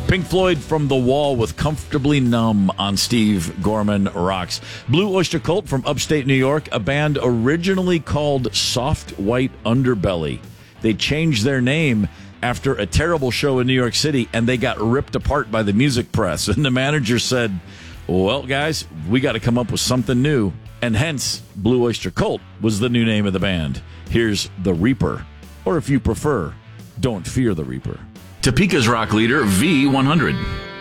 Pink Floyd from The Wall with Comfortably Numb on Steve Gorman Rocks. Blue Oyster Cult from upstate New York, a band originally called Soft White Underbelly. They changed their name after a terrible show in New York City, and they got ripped apart by the music press. And the manager said, well, guys, we got to come up with something new. And hence, Blue Oyster Cult was the new name of the band. Here's The Reaper. Or if you prefer, Don't Fear the Reaper. Topeka's rock leader, V100.